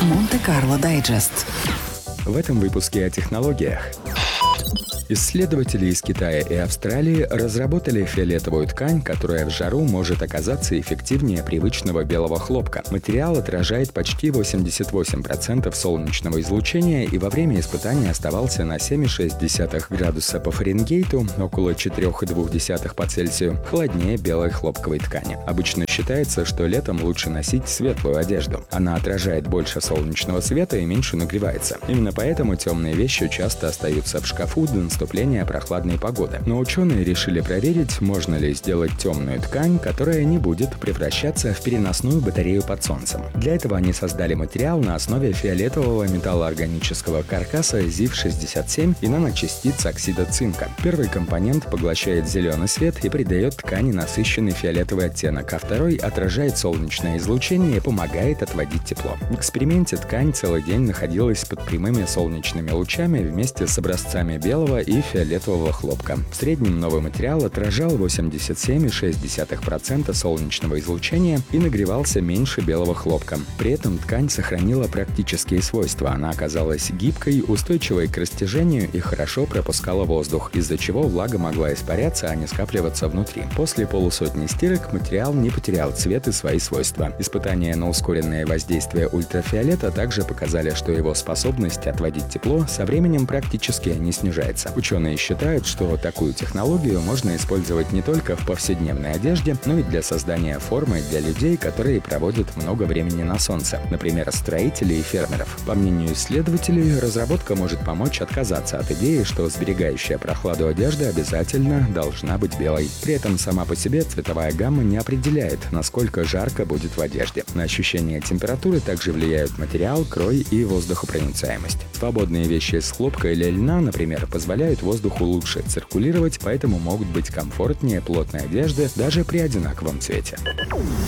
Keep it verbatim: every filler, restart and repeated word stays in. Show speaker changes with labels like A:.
A: Монте-Карло Дайджест.
B: В этом выпуске о технологиях. Исследователи из Китая и Австралии разработали фиолетовую ткань, которая в жару может оказаться эффективнее привычного белого хлопка. Материал отражает почти восемьдесят восемь процентов солнечного излучения и во время испытаний оставался на семь целых шесть десятых градуса по Фаренгейту, около четыре целых две десятых по Цельсию, холоднее белой хлопковой ткани. Обычно считается, что летом лучше носить светлую одежду. Она отражает больше солнечного света и меньше нагревается. Именно поэтому темные вещи часто остаются в шкафу до наступления прохладной погоды. Но ученые решили проверить, можно ли сделать темную ткань, которая не будет превращаться в переносную батарею под солнцем. Для этого они создали материал на основе фиолетового металлоорганического каркаса зив шестьдесят семь и наночастиц оксида цинка. Первый компонент поглощает зеленый свет и придает ткани насыщенный фиолетовый оттенок, а второй отражает солнечное излучение и помогает отводить тепло. В эксперименте ткань целый день находилась под прямыми солнечными лучами вместе с образцами белого и фиолетового хлопка. В среднем новый материал отражал восемьдесят семь целых шесть десятых процента солнечного излучения и нагревался меньше белого хлопка. При этом ткань сохранила практические свойства. Она оказалась гибкой, устойчивой к растяжению и хорошо пропускала воздух, из-за чего влага могла испаряться, а не скапливаться внутри. После полусотни стирок материал не потерял цвет и свои свойства. Испытания на ускоренное воздействие ультрафиолета также показали, что его способность отводить тепло со временем практически не снижается. Ученые считают, что такую технологию можно использовать не только в повседневной одежде, но и для создания формы для людей, которые проводят много времени на солнце, например, строителей и фермеров. По мнению исследователей, разработка может помочь отказаться от идеи, что сберегающая прохладу одежда обязательно должна быть белой. При этом сама по себе цветовая гамма не определяет, насколько жарко будет в одежде. На ощущение температуры также влияют материал, крой и воздухопроницаемость. Свободные вещи из хлопка или льна, например, позволяют воздуху лучше циркулировать, поэтому могут быть комфортнее плотной одежды даже при одинаковом цвете.